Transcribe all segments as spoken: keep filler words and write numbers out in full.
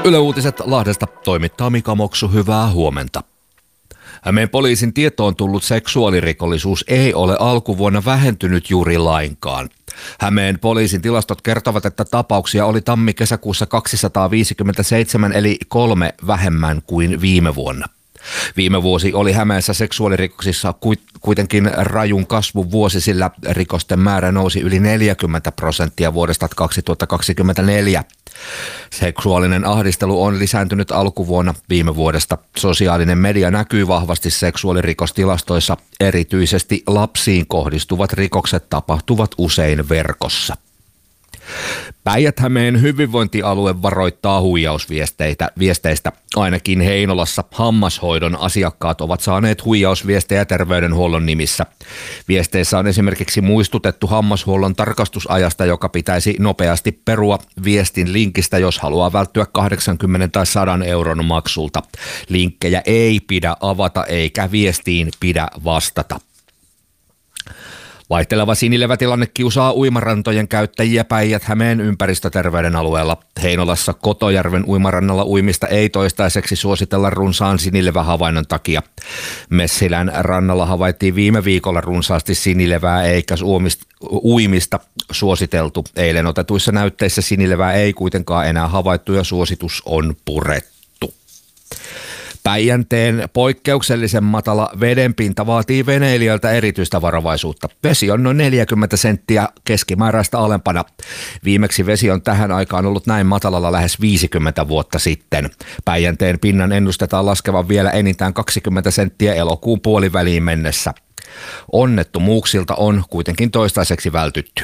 Yle Uutiset Lahdesta toimittaa Mika Moksu, hyvää huomenta. Hämeen poliisin tietoon tullut seksuaalirikollisuus ei ole alkuvuonna vähentynyt juuri lainkaan. Hämeen poliisin tilastot kertovat, että tapauksia oli tammi-kesäkuussa kaksisataaviisikymmentäseitsemän eli kolme vähemmän kuin viime vuonna. Viime vuosi oli Hämeessä seksuaalirikoksissa kuitenkin rajun kasvun vuosi, sillä rikosten määrä nousi yli neljäkymmentä prosenttia vuodesta kaksituhattakaksikymmentäneljä. Seksuaalinen ahdistelu on lisääntynyt alkuvuonna viime vuodesta. Sosiaalinen media näkyy vahvasti seksuaalirikostilastoissa. Erityisesti lapsiin kohdistuvat rikokset tapahtuvat usein verkossa. Päijät-Hämeen hyvinvointialue varoittaa huijausviesteistä. Viesteistä. Ainakin Heinolassa hammashoidon asiakkaat ovat saaneet huijausviestejä terveydenhuollon nimissä. Viesteissä on esimerkiksi muistutettu hammashuollon tarkastusajasta, joka pitäisi nopeasti perua, viestin linkistä, jos haluaa välttyä kahdeksankymmentä tai sata euron maksulta. Linkkejä ei pidä avata eikä viestiin pidä vastata. Vaihteleva sinilevätilanne kiusaa uimarantojen käyttäjiä Päijät-Hämeen ympäristöterveyden alueella. Heinolassa Kotojärven uimarannalla uimista ei toistaiseksi suositella runsaan sinilevähavainnon takia. Messilän rannalla havaittiin viime viikolla runsaasti sinilevää eikä uimista suositeltu. Eilen otetuissa näytteissä sinilevää ei kuitenkaan enää havaittu ja suositus on purettu. Päijänteen poikkeuksellisen matala vedenpinta vaatii veneilijöiltä erityistä varovaisuutta. Vesi on noin neljäkymmentä senttiä keskimääräistä alempana. Viimeksi vesi on tähän aikaan ollut näin matalalla lähes viisikymmentä vuotta sitten. Päijänteen pinnan ennustetaan laskevan vielä enintään kaksikymmentä senttiä elokuun puoliväliin mennessä. Onnettomuuksilta on kuitenkin toistaiseksi vältytty.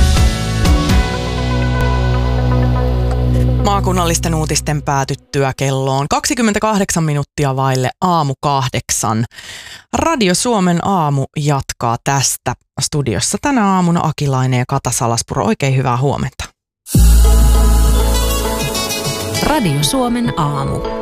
Maakunnallisten uutisten päätyttyä kelloon kaksikymmentäkahdeksan minuuttia vaille aamu kahdeksan. Radio Suomen aamu jatkaa tästä. Studiossa tänä aamuna Akilainen ja Kata Salaspuro. Oikein hyvää huomenta. Radio Suomen aamu.